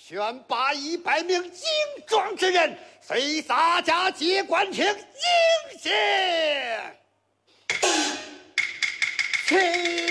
选拔100名精壮之人，随洒家接官厅迎接。起。